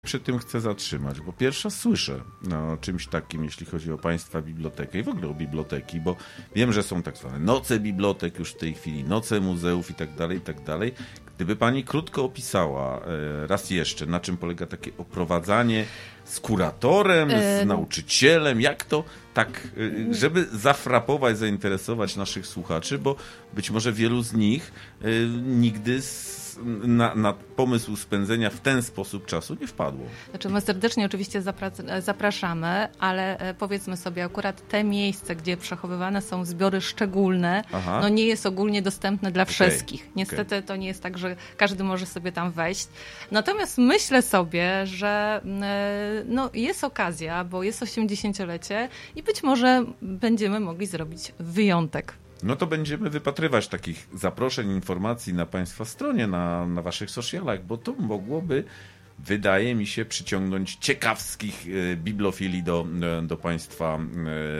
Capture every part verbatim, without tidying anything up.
Przy tym chcę zatrzymać, bo pierwsza słyszę no, o czymś takim, jeśli chodzi o Państwa bibliotekę i w ogóle o biblioteki, bo wiem, że są tak zwane noce bibliotek już w tej chwili, noce muzeów i tak dalej, i tak dalej. Gdyby Pani krótko opisała e, raz jeszcze, na czym polega takie oprowadzanie z kuratorem, z nauczycielem, jak to tak, e, żeby zafrapować, zainteresować naszych słuchaczy, bo być może wielu z nich e, nigdy z Na, na pomysł spędzenia w ten sposób czasu nie wpadło. Znaczy my serdecznie oczywiście zapra- zapraszamy, ale powiedzmy sobie, akurat te miejsce, gdzie przechowywane są zbiory szczególne, Aha. no nie jest ogólnie dostępne dla okay. wszystkich. Niestety okay. to nie jest tak, że każdy może sobie tam wejść. Natomiast myślę sobie, że no, jest okazja, bo jest osiemdziesięciolecie i być może będziemy mogli zrobić wyjątek. No to będziemy wypatrywać takich zaproszeń, informacji na Państwa stronie, na, na Waszych socialach, bo to mogłoby, wydaje mi się, przyciągnąć ciekawskich e, bibliofili do, e, do Państwa e,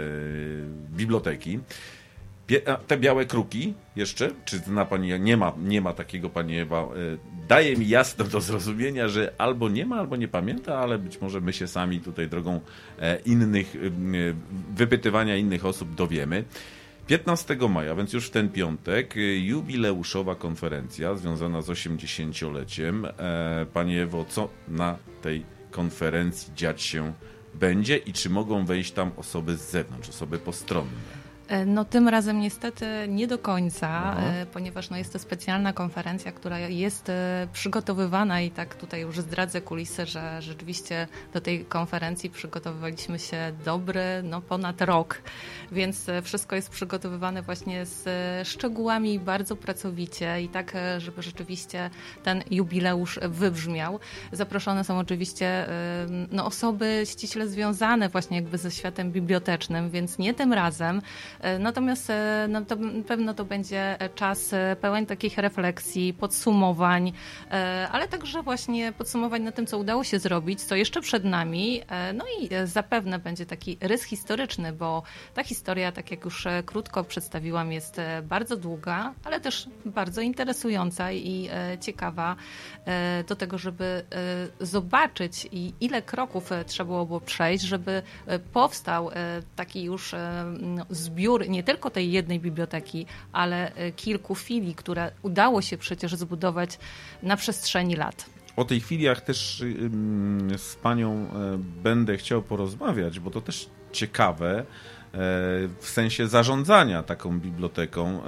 biblioteki. Pie, a, te białe kruki jeszcze, czy zna Pani, nie ma, nie ma takiego Pani Ewa, e, daje mi jasno do zrozumienia, że albo nie ma, albo nie pamięta, ale być może my się sami tutaj drogą e, innych, e, wypytywania innych osób dowiemy. piętnastego maja, więc już w ten piątek, jubileuszowa konferencja związana z osiemdziesięcioleciem. Pani Ewo, co na tej konferencji dziać się będzie i czy mogą wejść tam osoby z zewnątrz, osoby postronne? No tym razem niestety nie do końca, Aha. ponieważ no, jest to specjalna konferencja, która jest przygotowywana i tak tutaj już zdradzę kulisy, że rzeczywiście do tej konferencji przygotowywaliśmy się dobry, no ponad rok, więc wszystko jest przygotowywane właśnie z szczegółami bardzo pracowicie i tak, żeby rzeczywiście ten jubileusz wybrzmiał. Zaproszone są oczywiście no, osoby ściśle związane właśnie jakby ze światem bibliotecznym, więc nie tym razem. Natomiast no, to, pewno to będzie czas pełen takich refleksji, podsumowań, ale także właśnie podsumowań na tym, co udało się zrobić, co jeszcze przed nami. No i zapewne będzie taki rys historyczny, bo ta historia, tak jak już krótko przedstawiłam, jest bardzo długa, ale też bardzo interesująca i ciekawa do tego, żeby zobaczyć, ile kroków trzeba było przejść, żeby powstał taki już zbiór nie tylko tej jednej biblioteki, ale kilku filii, które udało się przecież zbudować na przestrzeni lat. O tej filiach też z Panią będę chciał porozmawiać, bo to też ciekawe w sensie zarządzania taką biblioteką,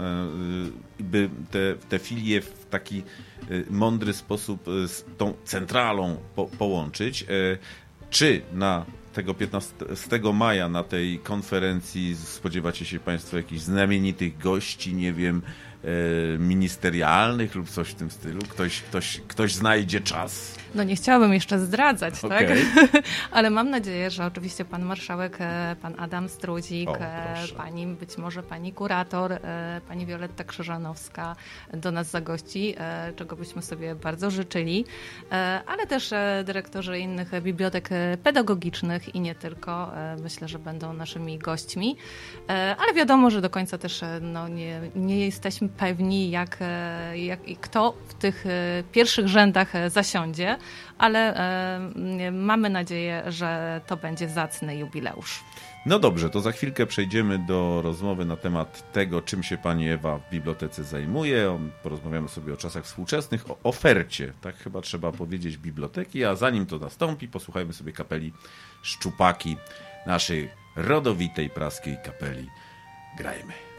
by te, te filie w taki mądry sposób z tą centralą po, połączyć. Czy na tego piętnastego maja na tej konferencji spodziewacie się Państwo jakichś znamienitych gości, nie wiem, e, ministerialnych lub coś w tym stylu? Ktoś, ktoś, ktoś znajdzie czas? No nie chciałabym jeszcze zdradzać, okay. tak? Ale mam nadzieję, że oczywiście pan marszałek, pan Adam Strudzik, o, pani, być może pani kurator, pani Wioletta Krzyżanowska do nas zagości, czego byśmy sobie bardzo życzyli, ale też dyrektorzy innych bibliotek pedagogicznych i nie tylko. Myślę, że będą naszymi gośćmi, ale wiadomo, że do końca też no, nie, nie jesteśmy pewni, jak, jak i kto w tych pierwszych rzędach zasiądzie, ale e, mamy nadzieję, że to będzie zacny jubileusz. No dobrze, to za chwilkę przejdziemy do rozmowy na temat tego, czym się Pani Ewa w bibliotece zajmuje. Porozmawiamy sobie o czasach współczesnych, o ofercie, tak chyba trzeba powiedzieć, biblioteki, a zanim to nastąpi, posłuchajmy sobie kapeli Szczupaki, naszej rodowitej praskiej kapeli. Grajmy.